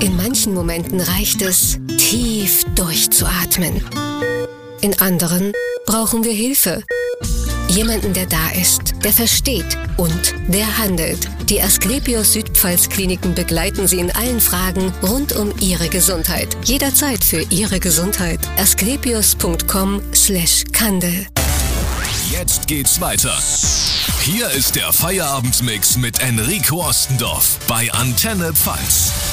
In manchen Momenten reicht es, tief durchzuatmen. In anderen brauchen wir Hilfe. Jemanden, der da ist, der versteht und der handelt. Die Asklepios Südpfalz Kliniken begleiten Sie in allen Fragen rund um Ihre Gesundheit. Jederzeit für Ihre Gesundheit. asklepios.com/Kandel. Jetzt geht's weiter. Hier ist der Feierabendmix mit Enrico Ostendorf bei Antenne Pfalz.